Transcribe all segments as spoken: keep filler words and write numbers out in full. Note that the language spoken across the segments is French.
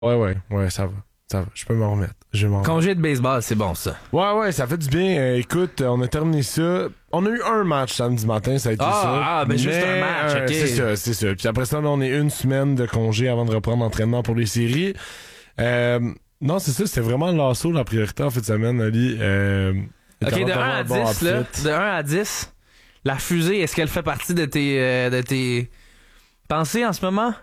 Ouais, ouais, ouais, ça va. Ça va, je peux m'en remettre. Je vais m'en remettre. Congé de baseball, c'est bon ça. Ouais, ouais, ça fait du bien. Euh, écoute, euh, on a terminé ça. On a eu un match samedi matin, ça a été Ah, ça. ah, ben juste un match, ok. C'est ça, c'est ça. Puis après ça, là, on est une semaine de congé avant de reprendre l'entraînement pour les séries. Euh, non, c'est ça, c'était vraiment l'assaut, la priorité en fait de semaine, Ali. Euh, Ok, de un d'avoir à un bon dix, là, outfit. de un à dix, la fusée, est-ce qu'elle fait partie de tes, euh, de tes pensées en ce moment?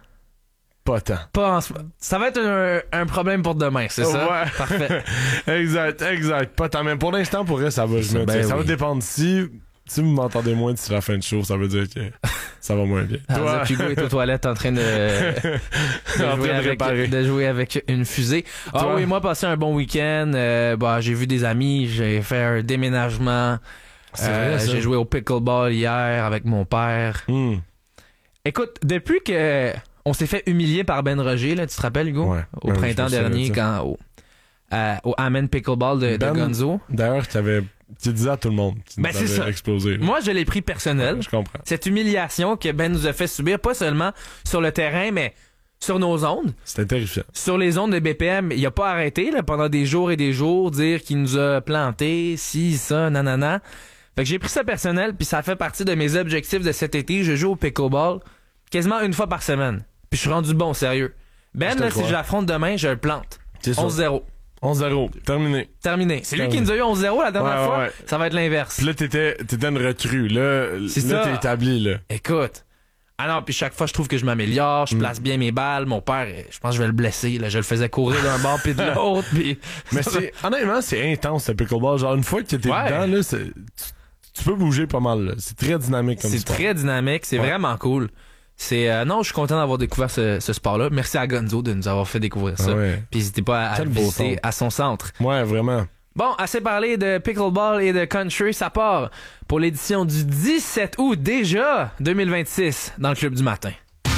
Pas tant. Pas en ce moment. Ça va être un, un problème pour demain, c'est ça? Ouais. Parfait. exact, exact. Pas tant. Mais pour l'instant, pour elle, ça va. Je me Ben dis, ça oui. va dépendre. Si, si vous m'entendez moins d'ici la fin de show, ça veut dire que ça va moins bien. Toi, Hugo est aux toilettes en train de, de, En train jouer de avec, réparer. de jouer avec une fusée. Ah Toi? oui, moi, passé un bon week-end. Euh, bah, j'ai vu des amis, j'ai fait un déménagement. C'est Euh, vrai, ça. j'ai joué au pickleball hier avec mon père. Hmm. Écoute, depuis que on s'est fait humilier par Ben Roger, là, tu te rappelles, Hugo? Ouais. Au Ouais, printemps je me souviens dernier, de ça. quand au, euh, au Amen Pickleball de, de Ben- Gonzo. D'ailleurs, t'avais, tu disais à tout le monde. Tu Ben, nous c'est avais ça. explosé. là. Moi, je l'ai pris personnel. Ouais, je comprends. Cette humiliation que Ben nous a fait subir, pas seulement sur le terrain, mais sur nos ondes. C'était terrifiant. Sur les ondes de B P M, il a pas arrêté là, pendant des jours et des jours, dire qu'il nous a planté, si, ça, nanana. Fait que j'ai pris ça personnel, puis ça fait partie de mes objectifs de cet été. Je joue au pickleball quasiment une fois par semaine. Puis je suis rendu bon, sérieux. Ben, Je te là, si crois. je l'affronte demain, je le plante. C'est ça. onze zéro. onze zéro. Terminé. Terminé. C'est lui qui Terminé. nous a eu onze zéro la dernière Ouais, fois. ouais. Ça va être l'inverse. Puis là, t'étais, t'étais une recrue. Là, C'est là ça. t'es établi, là. Écoute. Ah non, puis chaque fois, je trouve que je m'améliore, je place bien mes balles. Mon père, euh, je pense que je vais le blesser. Là. Je le faisais courir d'un bord puis de l'autre. Puis... Mais c'est, honnêtement, c'est intense, le pickleball. Genre, une fois que t'es Ouais. dedans, là, c'est, tu, tu peux bouger pas mal, là. C'est très dynamique comme C'est sport. très dynamique, c'est Ouais. vraiment cool. C'est euh, non, je suis content d'avoir découvert ce, ce sport-là. Merci à Gonzo de nous avoir fait découvrir ça. Ah ouais. Puis n'hésitez pas à, à Quel le beau visiter son. à son centre. Ouais, vraiment. Bon, assez parlé de pickleball et de country, ça part pour l'édition du dix-sept août déjà deux mille vingt-six dans le Club du matin.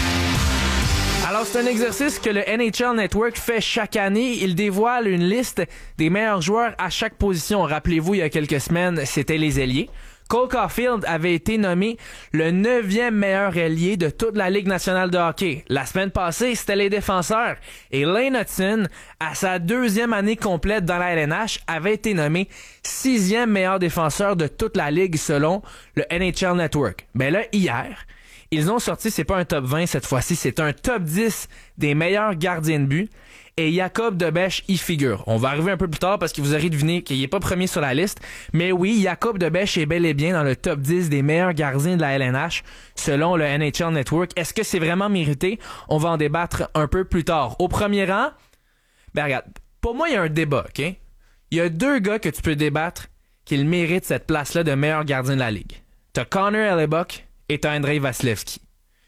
Alors, c'est un exercice que le N H L Network fait chaque année. Il dévoile une liste des meilleurs joueurs à chaque position. Rappelez-vous, il y a quelques semaines, c'était les ailiers. Cole Caulfield avait été nommé le neuvième meilleur ailier de toute la Ligue nationale de hockey. La semaine passée, c'était les défenseurs. Et Lane Hudson, à sa deuxième année complète dans la L N H, avait été nommé sixième meilleur défenseur de toute la Ligue selon le N H L Network. Ben là, hier, ils ont sorti, c'est pas un top vingt cette fois-ci, c'est un top dix des meilleurs gardiens de but. Et Jacob Debesch y figure. On va arriver un peu plus tard parce que vous aurez deviné qu'il est pas premier sur la liste. Mais oui, Jacob Debesch est bel et bien dans le top dix des meilleurs gardiens de la L N H selon le N H L Network. Est-ce que c'est vraiment mérité? On va en débattre un peu plus tard. Au premier rang, ben regarde, pour moi, il y a un débat, OK? Il y a deux gars que tu peux débattre qui méritent cette place-là de meilleur gardien de la Ligue. T'as Connor Hellebuck et t'as Andrei Vasilevski.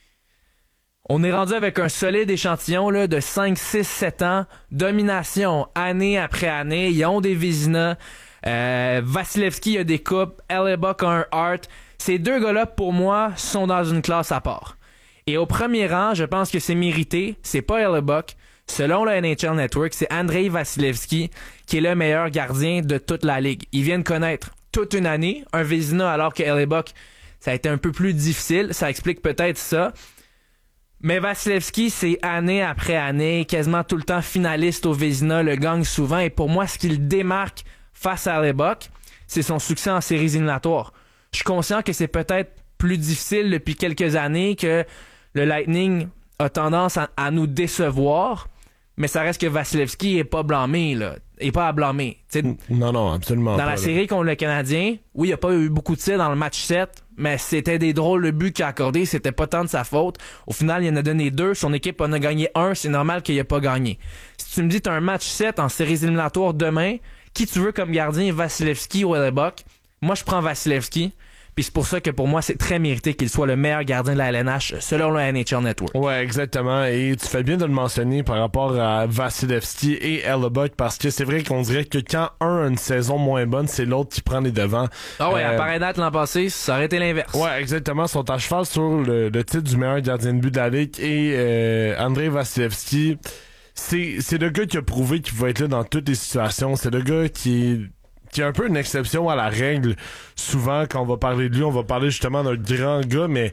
On est rendu avec un solide échantillon là, de cinq, six, sept ans, domination année après année. Ils ont des Vézina. Euh, Vasilevski a des coupes. Hellebuck a un Hart. Ces deux gars-là, pour moi, sont dans une classe à part. Et au premier rang, je pense que c'est mérité. C'est pas Hellebuck. Selon le N H L Network, c'est Andrei Vasilevski qui est le meilleur gardien de toute la Ligue. Ils viennent connaître toute une année un Vézina alors que Hellebuck, ça a été un peu plus difficile. Ça explique peut-être ça. Mais Vasilevski, c'est année après année, quasiment tout le temps finaliste au Vézina, le gagne souvent. Et pour moi, ce qui le démarque face à Hellebuck, c'est son succès en séries éliminatoires. Je suis conscient que c'est peut-être plus difficile depuis quelques années, que le Lightning a tendance à, à nous décevoir, mais ça reste que Vasilevski est pas blâmé, là. Il est pas à blâmer. Tu sais, Non, non, absolument dans pas. la là. série contre le Canadien, oui, il n'y a pas eu beaucoup de tirs dans le match sept, mais c'était des drôles de buts qu'il a accordés, c'était pas tant de sa faute. Au final, il en a donné deux, son équipe en a gagné un, c'est normal qu'il ait pas gagné. Si tu me dis que tu as un match sept en séries éliminatoires demain, qui tu veux comme gardien, Vasilevski ou Hellebuck? Moi, je prends Vasilevski. Puis c'est pour ça que pour moi, c'est très mérité qu'il soit le meilleur gardien de la L N H selon le N H L Network. Ouais, exactement. Et tu fais bien de le mentionner par rapport à Vasilevski et Hellebuck parce que c'est vrai qu'on dirait que quand un a une saison moins bonne, c'est l'autre qui prend les devants. Ah ouais, Euh, à pareille date l'an passé, ça aurait été l'inverse. Ouais, exactement. Ils sont à cheval sur le, le titre du meilleur gardien de but de la Ligue et euh, Andrei Vasilevski, c'est, c'est le gars qui a prouvé qu'il pouvait être là dans toutes les situations. C'est le gars qui est qui est un peu une exception à la règle. Souvent, quand on va parler de lui, on va parler justement d'un grand gars, mais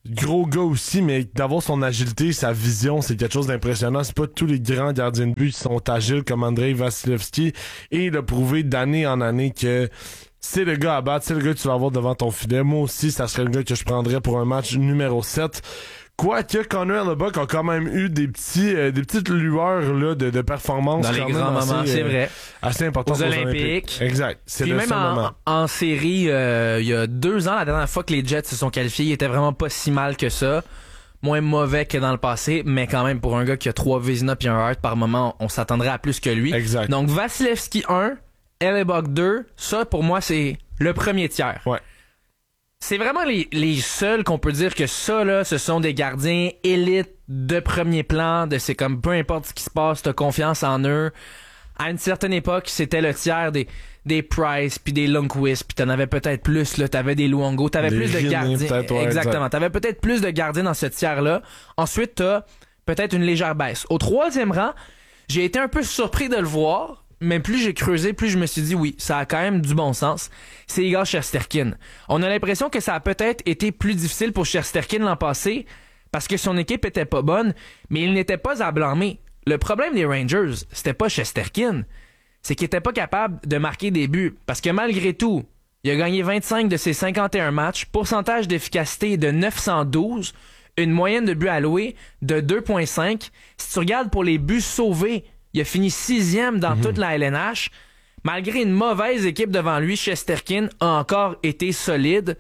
gros gars aussi, mais d'avoir son agilité, sa vision, c'est quelque chose d'impressionnant. C'est pas tous les grands gardiens de but qui sont agiles comme Andrei Vasilevskiy, et il a prouvé d'année en année que c'est le gars à battre, c'est le gars que tu vas avoir devant ton filet. Moi aussi, ça serait le gars que je prendrais pour un match numéro sept. Quoique Connor Hellebuyck a quand même eu des petits euh, des petites lueurs là, de, de performance dans les grands moments, c'est euh, vrai. Assez important aux, aux Olympiques. Olympiques. Exact. C'est Puis le même seul en, moment. en série, euh, il y a deux ans, la dernière fois que les Jets se sont qualifiés, ils étaient vraiment pas si mal que ça. Moins mauvais que dans le passé, mais quand même, pour un gars qui a trois Vezina puis un Hart par moment, on s'attendrait à plus que lui. Exact. Donc Vasilevskiy un, Hellebuyck deux, ça pour moi c'est le premier tiers. Ouais. C'est vraiment les, les seuls qu'on peut dire que ça, là, ce sont des gardiens élites de premier plan, de c'est comme peu importe ce qui se passe, t'as confiance en eux. À une certaine époque, c'était le tiers des, des Price puis des Lundqvist, puis t'en avais peut-être plus, là, t'avais des Luongo, t'avais des plus de Rinné, gardiens. ouais, Exactement, exact. t'avais peut-être plus de gardiens dans ce tiers-là. Ensuite, t'as peut-être une légère baisse. Au troisième rang, j'ai été un peu surpris de le voir, mais plus j'ai creusé, plus je me suis dit oui, ça a quand même du bon sens. C'est Igor Shesterkin. On a l'impression que ça a peut-être été plus difficile pour Shesterkin l'an passé parce que son équipe était pas bonne, mais il n'était pas à blâmer. Le problème des Rangers, c'était pas Shesterkin, c'est qu'il était pas capable de marquer des buts parce que malgré tout, il a gagné vingt-cinq de ses cinquante et un matchs, pourcentage d'efficacité de neuf cent douze, une moyenne de buts alloués de deux virgule cinq. Si tu regardes pour les buts sauvés, il a fini sixième dans mm-hmm. toute la L N H. Malgré une mauvaise équipe devant lui, Shesterkin a encore été solide.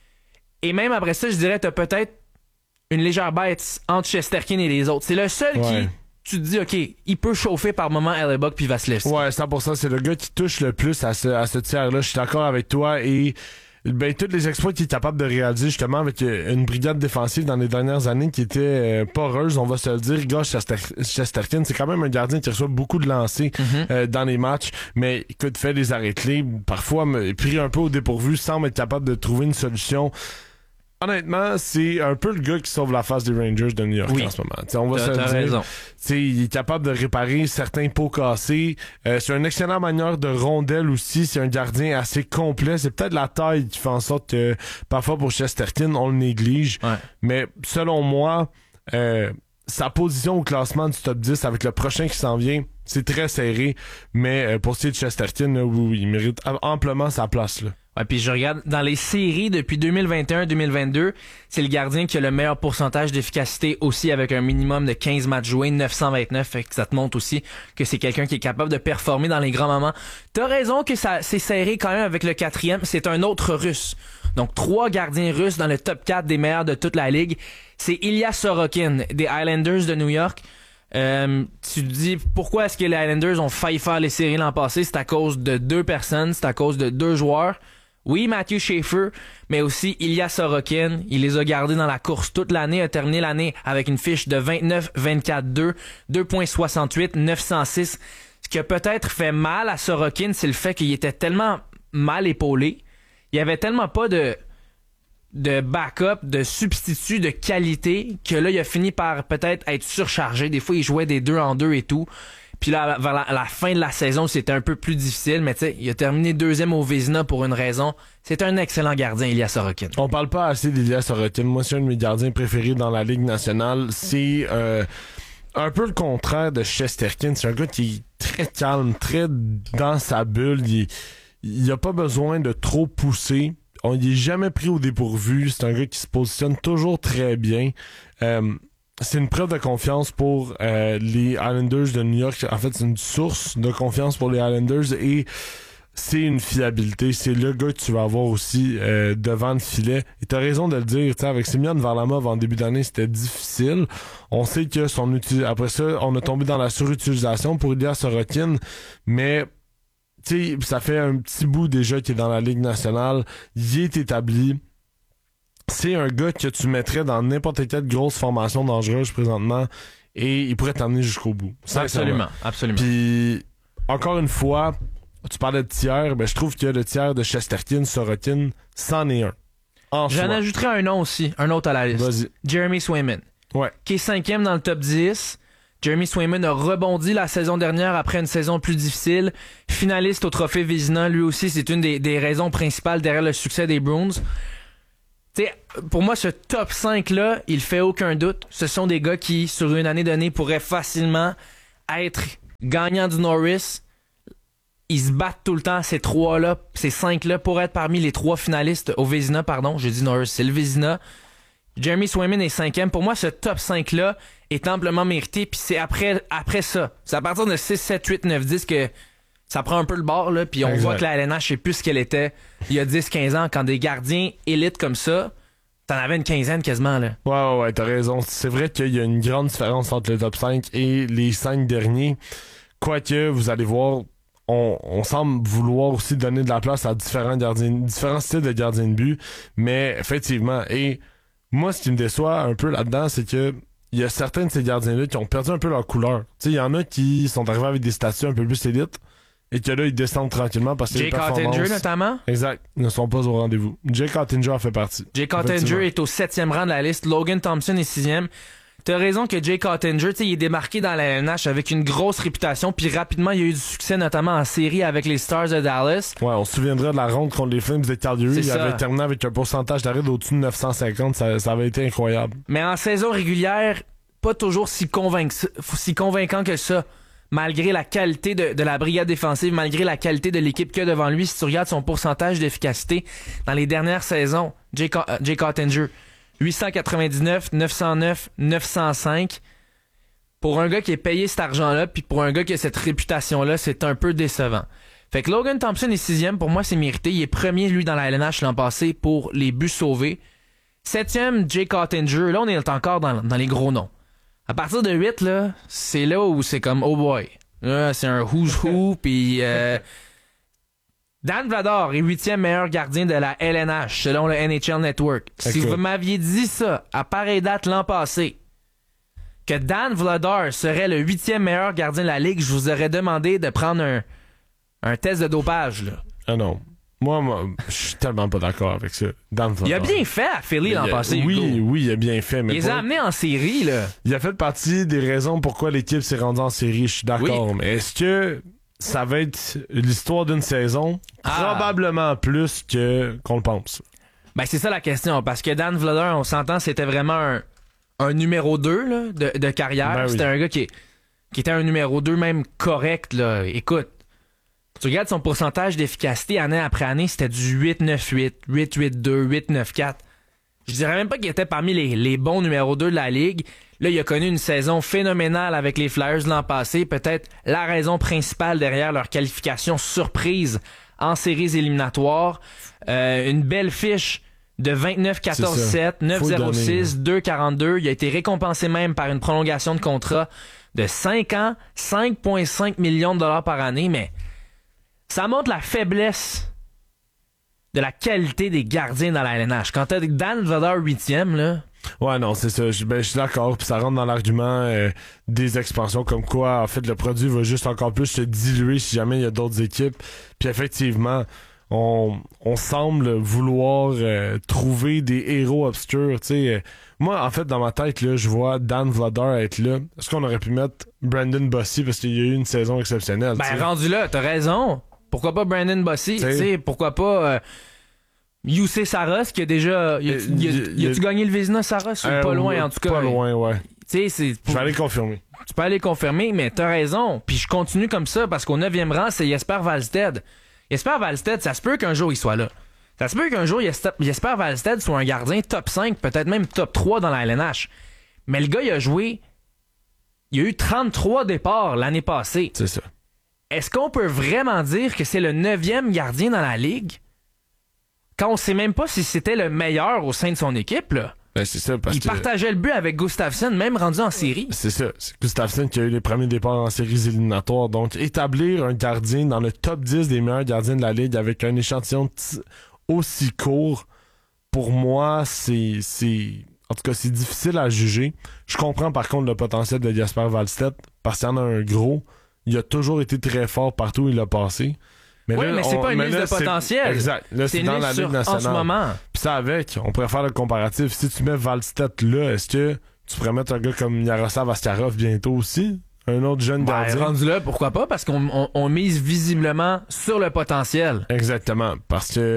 Et même après ça, je dirais, t'as peut-être une légère bête entre Shesterkin et les autres. C'est le seul ouais. qui, tu te dis, OK, il peut chauffer par moment Hellebuyck puis Vasilevskiy. Ouais, cent pour cent, c'est le gars qui touche le plus à ce, à ce tiers-là. Je suis d'accord avec toi. Et ben, tous les exploits qu'il est capable de réaliser, justement, avec une brigade défensive dans les dernières années qui était euh, poreuse, on va se le dire. Igor Shesterkin, c'est quand même un gardien qui reçoit beaucoup de lancers mm-hmm. euh, dans les matchs, mais écoute, fait des arrêts clés, parfois pris un peu au dépourvu, semble être capable de trouver une solution. Honnêtement, c'est un peu le gars qui sauve la face des Rangers de New York oui. en ce moment. T'sais, on va t'as, se t'as le dire. Raison. T'sais, il est capable de réparer certains pots cassés. Euh, c'est une excellente manière de rondelle aussi. C'est un gardien assez complet. C'est peut-être la taille qui fait en sorte que parfois pour Shesterkin, on le néglige. Ouais. Mais selon moi, euh, sa position au classement du top dix avec le prochain qui s'en vient, c'est très serré. Mais euh, pour ce qui est de Shesterkin, là, oui, il mérite amplement sa place là. Ouais, puis je regarde dans les séries depuis deux mille vingt et un deux mille vingt-deux, c'est le gardien qui a le meilleur pourcentage d'efficacité aussi avec un minimum de quinze matchs joués, neuf cent vingt-neuf, fait que ça te montre aussi que c'est quelqu'un qui est capable de performer dans les grands moments. T'as raison que ça c'est serré quand même avec le quatrième, c'est un autre Russe. Donc trois gardiens russes dans le top quatre des meilleurs de toute la ligue. C'est Ilya Sorokin des Islanders de New York. Euh, tu te dis pourquoi est-ce que les Islanders ont failli faire les séries l'an passé? C'est à cause de deux personnes, c'est à cause de deux joueurs. Oui, Matthew Schaefer, mais aussi Ilya Sorokin. Il les a gardés dans la course toute l'année, a terminé l'année avec une fiche de vingt-neuf vingt-quatre deux, deux virgule soixante-huit, neuf cent six. Ce qui a peut-être fait mal à Sorokin, c'est le fait qu'il était tellement mal épaulé. Il y avait tellement pas de, de backup, de substitut de qualité, que là, il a fini par peut-être être surchargé. Des fois, il jouait des deux en deux et tout. Puis là, vers la, à la fin de la saison, c'était un peu plus difficile, mais tu sais, il a terminé deuxième au Vezina pour une raison. C'est un excellent gardien, Ilya Sorokin. On parle pas assez d'Ilya Sorokin. Moi, c'est un de mes gardiens préférés dans la Ligue nationale. C'est euh, un peu le contraire de Shesterkin. C'est un gars qui est très calme, très dans sa bulle. Il, il a pas besoin de trop pousser. On y est jamais pris au dépourvu. C'est un gars qui se positionne toujours très bien. Euh, C'est une preuve de confiance pour euh, les Islanders de New York. En fait, c'est une source de confiance pour les Islanders et c'est une fiabilité. C'est le gars que tu vas avoir aussi euh, devant le filet. Et t'as raison de le dire, tu sais, avec Semyon Varlamov en début d'année, c'était difficile. On sait que son uti- après ça, on a tombé dans la surutilisation pour Ilya Sorokin, mais tu sais, ça fait un petit bout déjà qu'il est dans la Ligue nationale. Il est établi. C'est un gars que tu mettrais dans n'importe quelle grosse formation dangereuse présentement et il pourrait t'amener jusqu'au bout. Absolument, absolument. Puis, encore une fois, tu parlais de tiers, ben, je trouve que le tiers de Shesterkin, Sorokin, c'en est un. En J'en soi. ajouterai un nom aussi, un autre à la liste. Vas-y. Jeremy Swayman, Ouais. qui est cinquième dans le top dix. Jeremy Swayman a rebondi la saison dernière après une saison plus difficile. Finaliste au trophée Vezina, lui aussi, c'est une des, des raisons principales derrière le succès des Bruins. T'sais, pour moi, ce top cinq-là, il fait aucun doute. Ce sont des gars qui, sur une année donnée, pourraient facilement être gagnants du Norris. Ils se battent tout le temps, ces trois-là, ces cinq-là, pour être parmi les trois finalistes au Vézina, pardon. J'ai dit Norris, c'est le Vézina. Jeremy Swayman est cinquième. Pour moi, ce top cinq-là est amplement mérité. Puis c'est après, après ça. C'est à partir de six, sept, huit, neuf, dix que ça prend un peu le bord, là. Puis on exact. voit que la L N H, je sais plus ce qu'elle était il y a dix, quinze ans. Quand des gardiens élites comme ça, t'en avais une quinzaine quasiment, là. Ouais, ouais, ouais, t'as raison. C'est vrai qu'il y a une grande différence entre le top cinq et les cinq derniers. Quoique, vous allez voir, on, on semble vouloir aussi donner de la place à différents gardiens, différents styles de gardiens de but. Mais effectivement, et moi, ce qui me déçoit un peu là-dedans, c'est que il y a certains de ces gardiens-là qui ont perdu un peu leur couleur. Tu sais, il y en a qui sont arrivés avec des statuts un peu plus élites et que là, ils descendent tranquillement parce que Jake les performances... Ottinger, notamment. Exact, ne sont pas au rendez-vous. Jake Ottinger en fait partie. Jake Ottinger est au septième rang de la liste. Logan Thompson est sixième. T'as raison que Jake Ottinger, tu sais, il est démarqué dans la L N H avec une grosse réputation, puis rapidement, il y a eu du succès, notamment en série avec les Stars de Dallas. Ouais, on se souviendra de la ronde contre les Flames de Calgary. C'est Il ça. avait terminé avec un pourcentage d'arrêt d'au-dessus de neuf cent cinquante. Ça, ça avait été incroyable. Mais en saison régulière, pas toujours si, convainc- si convaincant que ça. Malgré la qualité de, de la brigade défensive, malgré la qualité de l'équipe qu'il y a devant lui, si tu regardes son pourcentage d'efficacité dans les dernières saisons, Jake, uh, Jake Ottinger, huit cent quatre-vingt-dix-neuf, neuf cent neuf, neuf cent cinq. Pour un gars qui est payé cet argent-là, puis pour un gars qui a cette réputation-là, c'est un peu décevant. Fait que Logan Thompson est sixième, pour moi c'est mérité. Il est premier, lui, dans la L N H l'an passé pour les buts sauvés. Septième, Jake Ottinger. Là, on est encore dans, dans les gros noms. À partir de huit, là, c'est là où c'est comme, oh boy. Là, c'est un who's who, puis euh, Dan Vladar est huitième meilleur gardien de la L N H, selon le N H L Network. Si Okay. vous m'aviez dit ça, à pareille date l'an passé, que Dan Vladar serait le huitième meilleur gardien de la Ligue, je vous aurais demandé de prendre un, un test de dopage, là. Ah non. Moi, moi je suis tellement pas d'accord avec ça. Dan Il a Vladar. bien fait à Philly l'an Il a- passé, Oui, Hugo. oui, il a bien fait. Mais Il les a pas- amenés en série, là. il a fait partie des raisons pourquoi l'équipe s'est rendue en série. Je suis d'accord. Mais est-ce que ça va être l'histoire d'une saison? Ah. Probablement plus que qu'on le pense. Ben, c'est ça la question, parce que Dan Vladar, on s'entend, c'était vraiment un, un numéro deux là, de, de carrière. Ben oui. C'était un gars qui, qui était un numéro deux même correct. Là. Écoute, tu regardes son pourcentage d'efficacité année après année, c'était du huit neuf huit, huit huit deux, huit neuf quatre. Je dirais même pas qu'il était parmi les, les bons numéro deux de la Ligue. Là, il a connu une saison phénoménale avec les Flyers l'an passé. Peut-être la raison principale derrière leur qualification surprise en séries éliminatoires. Euh, une belle fiche de vingt-neuf quatorze sept, neuf zéro six, deux quarante-deux. Il a été récompensé même par une prolongation de contrat de cinq ans, cinq virgule cinq millions de dollars par année. Mais ça montre la faiblesse de la qualité des gardiens dans la L N H. Quand t'as Dan Vladar huitième, là... Ouais, non, c'est ça. Je, ben, je suis d'accord. Puis ça rentre dans l'argument euh, des expansions, comme quoi, en fait, le produit va juste encore plus se diluer si jamais il y a d'autres équipes. Puis effectivement, on, on semble vouloir euh, trouver des héros obscurs. Tu sais, euh, moi, en fait, dans ma tête, là, je vois Dan Vladar être là. Est-ce qu'on aurait pu mettre Brandon Bossy parce qu'il y a eu une saison exceptionnelle? Ben, t'sais? rendu là, t'as raison. Pourquoi pas Brandon Bossy? T'sais. T'sais, pourquoi pas euh, U C Saros, qui a déjà... Y a- Euh, y a- y- y a-tu gagné le Vézina, Saros? Ou Euh, pas loin, ouais, en tout cas. Pas loin, ouais. T'sais, c'est... Je vais aller confirmer. Tu peux aller confirmer, mais t'as raison. Puis je continue comme ça, parce qu'au neuvième rang, c'est Jesper Wallstedt. Jesper Wallstedt, ça se peut qu'un jour il soit là. Ça se peut qu'un jour Jesper Jesper Wallstedt soit un gardien top cinq, peut-être même top trois dans la L N H. Mais le gars, il a joué... Il y a eu trente-trois départs l'année passée. C'est ça. Est-ce qu'on peut vraiment dire que c'est le neuvième gardien dans la Ligue? Quand on sait même pas si c'était le meilleur au sein de son équipe, là. Ben, c'est ça, parce Il que... partageait le but avec Gustafsson, même rendu en série. C'est ça. C'est Gustafsson qui a eu les premiers départs en séries éliminatoires. Donc, établir un gardien dans le top dix des meilleurs gardiens de la Ligue avec un échantillon t- aussi court, pour moi, c'est... c'est... En tout cas, c'est difficile à juger. Je comprends par contre le potentiel de Jesper Wallstedt, parce qu'il y en a un gros. Il a toujours été très fort partout où il a passé. Oui, mais c'est pas une liste de c'est- potentiel. Exact. Là, c'est, C'est une dans la liste Ligue sur- nationale. en ce moment. Puis ça avec, on pourrait faire le comparatif. Si tu mets Wallstedt là, est-ce que tu pourrais mettre un gars comme Yaroslav Askarov bientôt aussi? Un autre jeune Ben, gardien? rendu là, pourquoi pas? Parce qu'on on, on mise visiblement sur le potentiel. Exactement. Parce que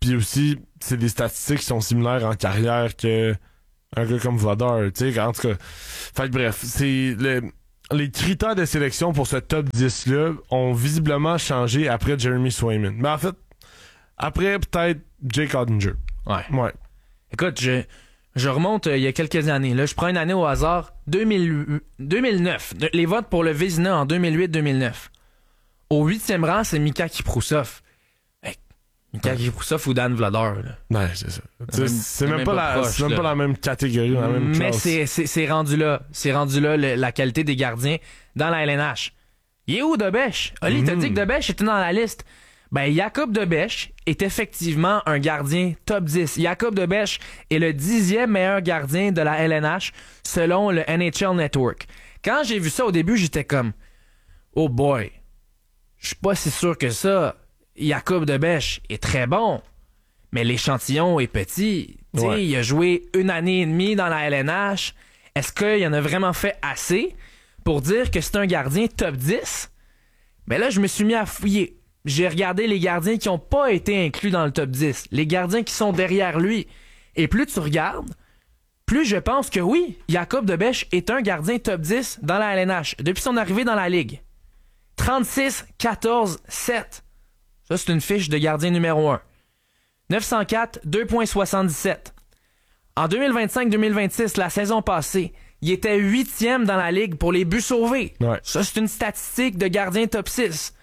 Puis aussi, c'est des statistiques qui sont similaires en carrière que un gars comme Vladar, tu sais, en tout cas. Fait que bref, c'est le, les critères de sélection pour ce top dix-là ont visiblement changé après Jeremy Swayman. Mais en fait, après peut-être Jake Oettinger. Ouais. Ouais. Écoute, je, je remonte euh, il y a quelques années. Là, je prends une année au hasard. deux mille, deux mille neuf. Les votes pour le Vézina en deux mille huit deux mille neuf. Au huitième rang, c'est Mika Kiproussov. Hey, Mika ouais. Kiproussov ou Dan Vladar. Là. Ouais, c'est ça. C'est, même, c'est même, même pas, pas la, proche, c'est même pas la même catégorie, la même Mais classe. c'est, c'est, c'est rendu là. C'est rendu là le, la qualité des gardiens dans la L N H. Il est où Debèche? Oli, mm. t'as dit que Debèche était dans la liste. Ben, Jacob Debèche est effectivement un gardien top dix. Jacob Debèche est le dixième meilleur gardien de la L N H selon le N H L Network. Quand j'ai vu ça au début, j'étais comme « Oh boy, je suis pas si sûr que ça. Jacob Debèche est très bon, mais l'échantillon est petit. T'sais, ouais. Il a joué une année et demie dans la L N H. Est-ce qu'il en a vraiment fait assez pour dire que c'est un gardien top dix? » Mais là, je me suis mis à fouiller. J'ai regardé les gardiens qui n'ont pas été inclus dans le top dix. Les gardiens qui sont derrière lui. Et plus tu regardes, plus je pense que oui, Jacob Debèche est un gardien top dix dans la L N H depuis son arrivée dans la Ligue. trente-six, quatorze, sept. Ça, c'est une fiche de gardien numéro un. neuf cent quatre, deux virgule soixante-dix-sept. En deux mille vingt-cinq deux mille vingt-six, la saison passée, il était huitième dans la Ligue pour les buts sauvés. Ouais. Ça, c'est une statistique de gardien top six.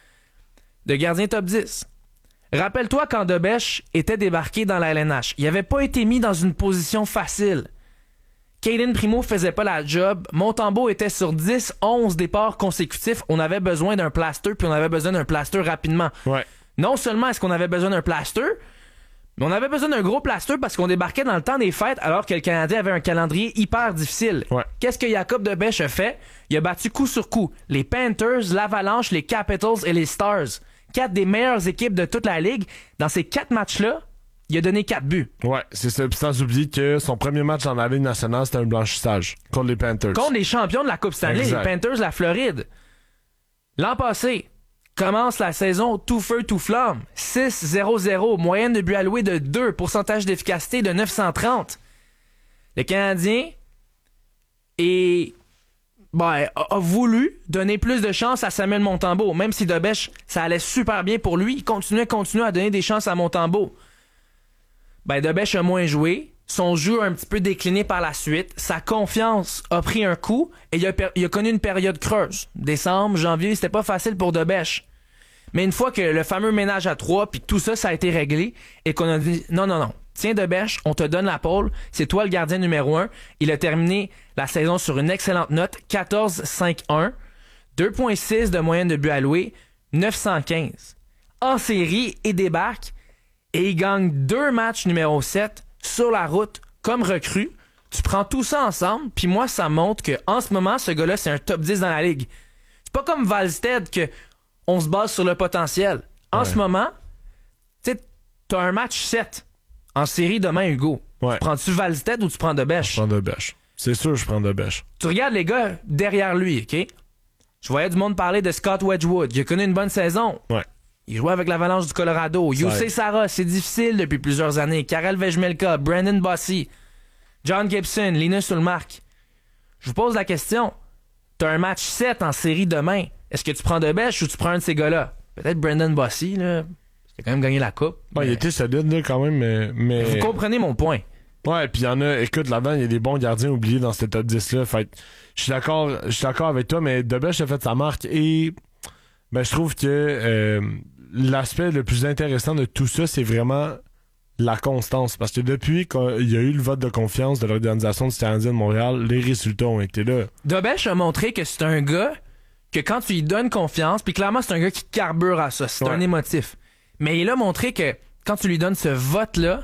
De gardien top dix. Rappelle-toi quand Debèche était débarqué dans la L N H. Il n'avait pas été mis dans une position facile. Cayden Primo faisait pas la job. Montembeault était sur dix onze départs consécutifs. On avait besoin d'un plaster, puis on avait besoin d'un plaster rapidement. Ouais. Non seulement est-ce qu'on avait besoin d'un plaster, mais on avait besoin d'un gros plaster parce qu'on débarquait dans le temps des fêtes alors que le Canadien avait un calendrier hyper difficile. Ouais. Qu'est-ce que Jacob Debèche a fait? Il a battu coup sur coup les Panthers, l'Avalanche, les Capitals et les Stars. Quatre des meilleures équipes de toute la Ligue. Dans ces quatre matchs-là, il a donné quatre buts. Ouais, c'est ça. Puis sans oublier que son premier match dans la Ligue nationale, c'était un blanchissage contre les Panthers. Contre les champions de la Coupe Stanley, exact. Les Panthers, la Floride. L'an passé, commence la saison tout feu, tout flamme. six zéro zéro, moyenne de buts alloués de deux, pourcentage d'efficacité de neuf cent trente. Le Canadien est... Ben, a, a voulu donner plus de chance à Samuel Montembeault. Même si Debèche, ça allait super bien pour lui, il continuait, continuait à donner des chances à Montembeault. Ben, Debèche a moins joué. Son jeu a un petit peu décliné par la suite. Sa confiance a pris un coup et il a, per- il a connu une période creuse. Décembre, janvier, c'était pas facile pour Debèche. Mais une fois que le fameux ménage à trois puis que tout ça, ça a été réglé et qu'on a dit non, non, non. Tiens, Debèche, on te donne la pole. C'est toi le gardien numéro un. Il a terminé la saison sur une excellente note. quatorze cinq un. deux virgule six de moyenne de buts alloués. neuf cent quinze. En série, il débarque et il gagne deux matchs numéro sept sur la route comme recrue. Tu prends tout ça ensemble, puis moi, ça montre qu'en ce moment, ce gars-là, c'est un top dix dans la Ligue. C'est pas comme Wallstedt que on se base sur le potentiel. En ouais. ce moment, tu sais, t'as un match sept. En série demain, Hugo. Ouais. Tu prends-tu Wallstedt ou tu prends Debèche? Je prends Debèche. C'est sûr, je prends Debèche. Tu regardes les gars derrière lui, OK? Je voyais du monde parler de Scott Wedgwood. Il a connu une bonne saison. Ouais. Il jouait avec l'Avalanche du Colorado. Jussi Sarah, c'est difficile depuis plusieurs années. Karel Vejmelka, Brandon Bossy, John Gibson, Linus Ullmark. Je vous pose la question. T'as un match sept en série demain. Est-ce que tu prends Debèche ou tu prends un de ces gars-là? Peut-être Brandon Bossy, là. Il a quand même gagné la coupe. Ouais, mais... Il était solide, là, quand même, mais... mais... Vous comprenez mon point. Ouais, puis il y en a... Écoute, là-dedans, il y a des bons gardiens oubliés dans ce top dix-là. Fait je suis d'accord, je suis d'accord avec toi, mais Debèche a fait sa marque et... Ben, je trouve que euh, l'aspect le plus intéressant de tout ça, c'est vraiment la constance. Parce que depuis qu'il y a eu le vote de confiance de l'organisation du Canadien de Montréal, les résultats ont été là. Debèche a montré que c'est un gars que quand tu lui donnes confiance, puis clairement, c'est un gars qui carbure à ça. C'est ouais. un émotif. Mais il a montré que quand tu lui donnes ce vote-là,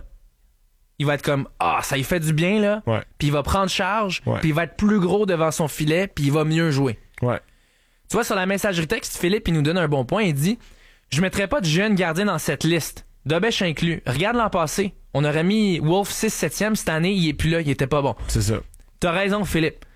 il va être comme « Ah, ça lui fait du bien, là. Ouais. » Puis il va prendre charge, ouais. puis il va être plus gros devant son filet, puis il va mieux jouer. Ouais. Tu vois, sur la messagerie texte, Philippe, il nous donne un bon point. Il dit « Je mettrais pas de jeunes gardiens dans cette liste. Debèche inclus. Regarde l'an passé. On aurait mis Wolf six septième cette année. Il est plus là. Il était pas bon. » C'est ça. T'as raison, Philippe.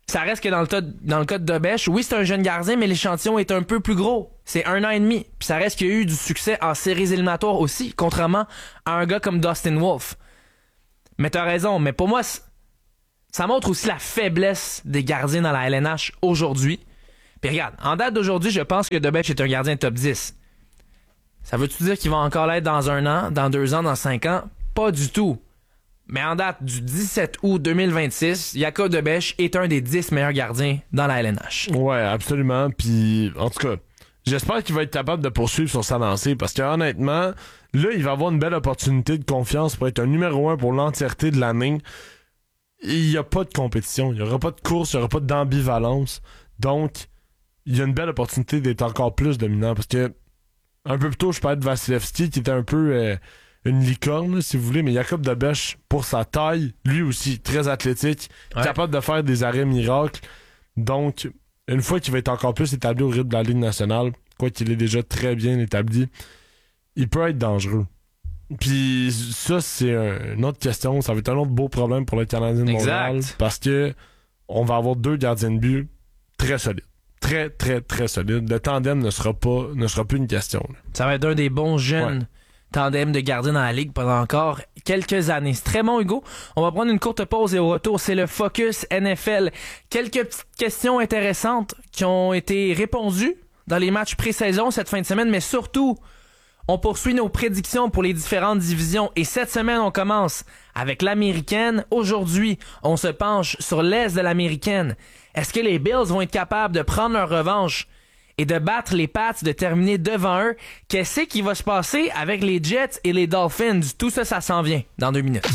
Ça reste que dans le, tas, dans le cas de Dobèche, oui, c'est un jeune gardien, mais l'échantillon est un peu plus gros. C'est un an et demi. Puis ça reste qu'il y a eu du succès en séries éliminatoires aussi, contrairement à un gars comme Dustin Wolf. Mais t'as raison, mais pour moi, ça montre aussi la faiblesse des gardiens dans la L N H aujourd'hui. Puis regarde, en date d'aujourd'hui, je pense que Dobèche est un gardien top dix. Ça veut-tu dire qu'il va encore l'être dans un an, dans deux ans, dans cinq ans? Pas du tout. Mais en date du dix-sept août deux mille vingt-six, Jakub Dobèche est un des dix meilleurs gardiens dans la L N H. Ouais, absolument. Puis, en tout cas, j'espère qu'il va être capable de poursuivre sur sa lancée parce que honnêtement, là, il va avoir une belle opportunité de confiance pour être un numéro un pour l'entièreté de l'année. Il n'y a pas de compétition, il n'y aura pas de course, il n'y aura pas d'ambivalence. Donc, il y a une belle opportunité d'être encore plus dominant parce que un peu plus tôt, je parlais de Vasilevski qui était un peu... Euh, une licorne, là, si vous voulez, mais Jakub Dobèche, pour sa taille, lui aussi, très athlétique, ouais. capable de faire des arrêts miracles. Donc, une fois qu'il va être encore plus établi au rythme de la Ligue nationale, quoi qu'il est déjà très bien établi, il peut être dangereux. Puis ça, c'est un, une autre question. Ça va être un autre beau problème pour le Canadien de Montréal. Exact. Parce que on va avoir deux gardiens de but très solides. Très, très, très solides. Le tandem ne sera pas, ne sera plus une question. Là. Ça va être un des bons jeunes. Ouais. Tandem de gardiens dans la Ligue pendant encore quelques années. C'est très bon, Hugo. On va prendre une courte pause et au retour, c'est le Focus N F L. Quelques petites questions intéressantes qui ont été répondues dans les matchs pré-saison cette fin de semaine, mais surtout, on poursuit nos prédictions pour les différentes divisions. Et cette semaine, on commence avec l'américaine. Aujourd'hui, on se penche sur l'Est de l'américaine. Est-ce que les Bills vont être capables de prendre leur revanche et de battre les Pats, de terminer devant eux? Qu'est-ce qui va se passer avec les Jets et les Dolphins? Tout ça, ça s'en vient dans deux minutes.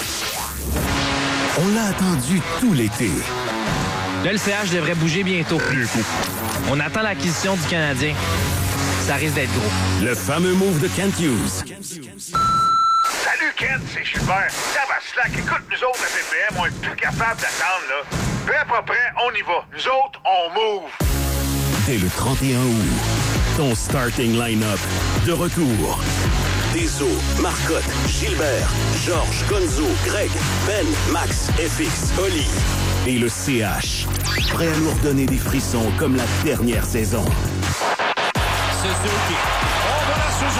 On l'a attendu tout l'été. Là, le C H devrait bouger bientôt. On attend l'acquisition du Canadien. Ça risque d'être gros. Le fameux move de Kent Hughes. Salut Kent, c'est Gilbert. Ça va slack. Écoute, nous autres, à P P M, on est plus capable d'attendre, là. Prêt, pas prêt, on y va. Nous autres, on move. Dès le trente et un août, ton starting line-up de retour. Deso, Marcotte, Gilbert, Georges, Gonzo, Greg, Ben, Max, F X, Oli et le C H. Prêt à nous redonner des frissons comme la dernière saison. Suzuki. Oh, voilà Suzuki.